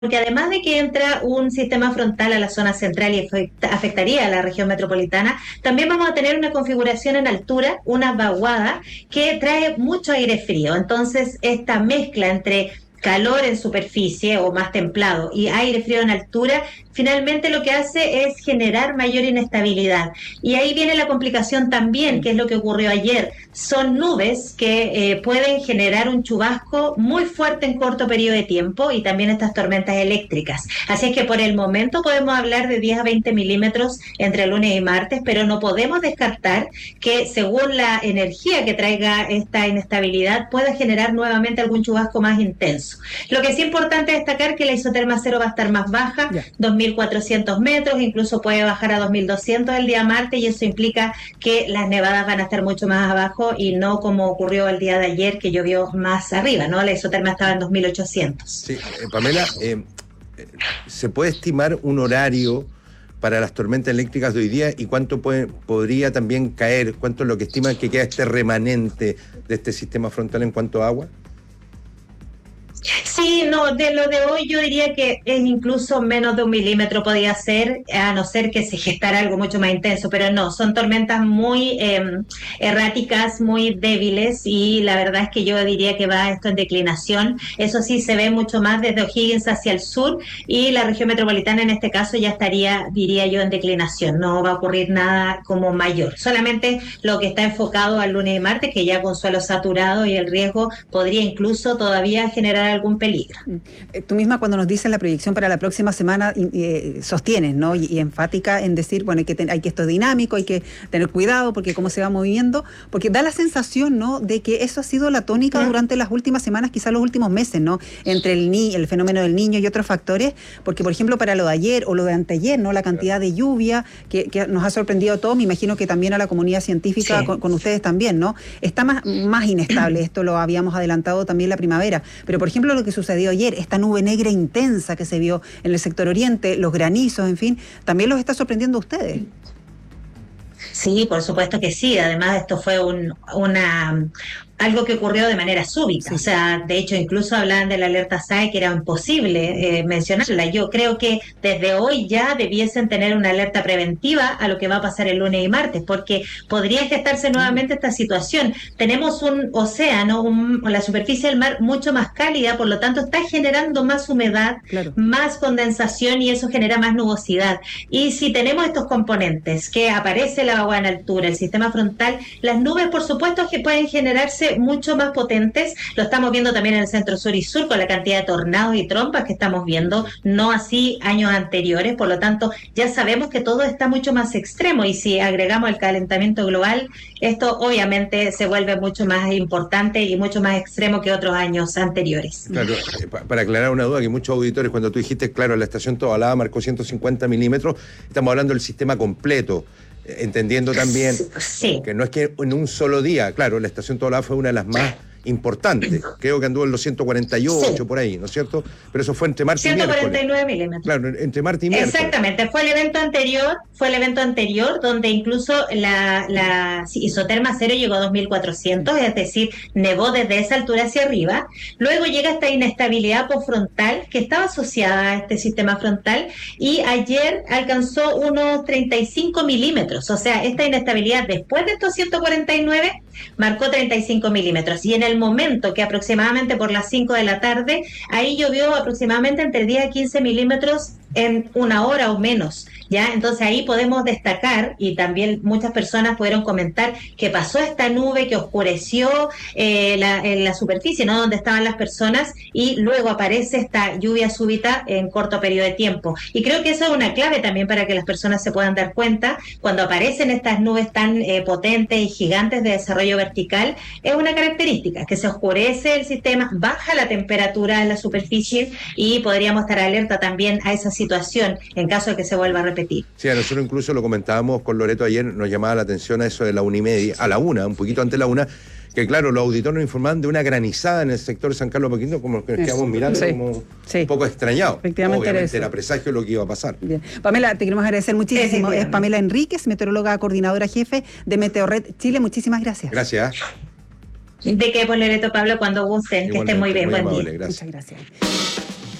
porque además de que entra un sistema frontal a la zona central y afectaría a la región metropolitana, también vamos a tener una configuración en altura, una vaguada, que trae mucho aire frío. Entonces, esta mezcla entre calor en superficie o más templado y aire frío en altura, finalmente lo que hace es generar mayor inestabilidad. Y ahí viene la complicación también, que es lo que ocurrió ayer. Son nubes que pueden generar un chubasco muy fuerte en corto periodo de tiempo y también estas tormentas eléctricas. Así es que por el momento podemos hablar de 10 a 20 milímetros entre lunes y martes, pero no podemos descartar que según la energía que traiga esta inestabilidad pueda generar nuevamente algún chubasco más intenso. Lo que sí es importante destacar que la isoterma cero va a estar más baja, 2.400 metros, incluso puede bajar a 2.200 el día martes, y eso implica que las nevadas van a estar mucho más abajo y no como ocurrió el día de ayer, que llovió más arriba, ¿no? La isoterma estaba en 2.800. Sí, Pamela, ¿se puede estimar un horario para las tormentas eléctricas de hoy día y cuánto podría también caer? ¿Cuánto es lo que estiman que queda este remanente de este sistema frontal en cuanto a agua? Sí, no, de lo de hoy yo diría que es incluso menos de 1 milímetro podía ser, a no ser que se gestara algo mucho más intenso, pero no, son tormentas muy erráticas, muy débiles, y la verdad es que yo diría que va esto en declinación. Eso sí, se ve mucho más desde O'Higgins hacia el sur, y la región metropolitana en este caso ya estaría, diría yo, en declinación. No va a ocurrir nada como mayor, solamente lo que está enfocado al lunes y martes, que ya con suelo saturado y el riesgo podría incluso todavía generar algún peligro. Tú misma, cuando nos dices la proyección para la próxima semana, sostienes, ¿no? Y enfática en decir, bueno, hay que esto es dinámico, hay que tener cuidado porque cómo se va moviendo, porque da la sensación, ¿no?, de que eso ha sido la tónica durante las últimas semanas, quizás los últimos meses, ¿no? Entre el fenómeno del Niño y otros factores, porque por ejemplo para lo de ayer o lo de anteayer, ¿no?, la cantidad de lluvia que nos ha sorprendido a todos, me imagino que también a la comunidad científica, sí, con ustedes también, ¿no? Está más inestable, esto lo habíamos adelantado también la primavera, pero por ejemplo lo que sucedió ayer, esta nube negra intensa que se vio en el sector oriente, los granizos, en fin, ¿también los está sorprendiendo a ustedes? Sí, por supuesto que sí. Además, esto fue algo que ocurrió de manera súbita. Sí. O sea, de hecho, incluso hablaban de la alerta SAE, que era imposible mencionarla. Yo creo que desde hoy ya debiesen tener una alerta preventiva a lo que va a pasar el lunes y martes, porque podría gestarse nuevamente esta situación. Tenemos un océano, la superficie del mar mucho más cálida, por lo tanto está generando más humedad, claro, más condensación, y eso genera más nubosidad. Y si tenemos estos componentes, que aparece la vaguada en altura, el sistema frontal, las nubes, por supuesto, que pueden generarse mucho más potentes. Lo estamos viendo también en el centro sur y sur con la cantidad de tornados y trompas que estamos viendo, no así años anteriores. Por lo tanto, ya sabemos que todo está mucho más extremo, y si agregamos el calentamiento global, esto obviamente se vuelve mucho más importante y mucho más extremo que otros años anteriores. Claro, para aclarar una duda que muchos auditores, cuando tú dijiste, claro, la estación Tobalaba marcó 150 milímetros, estamos hablando del sistema completo, entendiendo también, sí, que no es que en un solo día, claro, la estación Tobalaba fue una de las más importante, creo que anduvo en los 148, sí, por ahí, ¿no es cierto? Pero eso fue entre martes y miércoles. 149 milímetros. Claro, entre martes y miércoles. Exactamente, fue el evento anterior donde incluso la isoterma cero llegó a 2.400, es decir, nevó desde esa altura hacia arriba. Luego llega esta inestabilidad postfrontal que estaba asociada a este sistema frontal, y ayer alcanzó unos 35 milímetros, o sea, esta inestabilidad después de estos 149 marcó 35 milímetros, y en el momento que aproximadamente por las 5 de la tarde, ahí llovió aproximadamente entre 10 a 15 milímetros en una hora o menos, ¿ya? Entonces ahí podemos destacar, y también muchas personas pudieron comentar, que pasó esta nube que oscureció la superficie, ¿no?, donde estaban las personas, y luego aparece esta lluvia súbita en corto periodo de tiempo. Y creo que eso es una clave también para que las personas se puedan dar cuenta, cuando aparecen estas nubes tan potentes y gigantes de desarrollo vertical, es una característica, que se oscurece el sistema, baja la temperatura en la superficie, y podríamos estar alerta también a esa situación en caso de que se vuelva a repetir. Sí, a nosotros incluso lo comentábamos con Loreto ayer, nos llamaba la atención a eso de la 1:30, a la 1, un poquito antes de la 1, que claro, los auditores nos informaban de una granizada en el sector de San Carlos Apoquindo, como que nos quedamos mirando, sí, como sí, un poco extrañados. Efectivamente, obviamente era presagio de lo que iba a pasar. Bien. Pamela, te queremos agradecer muchísimo. Es Pamela Enríquez, meteoróloga coordinadora jefe de Meteorred Chile. Muchísimas gracias. Gracias. De qué, pues, Loreto, Pablo, cuando gusten. Que estén muy bien. Buen día. Gracias. Muchas gracias.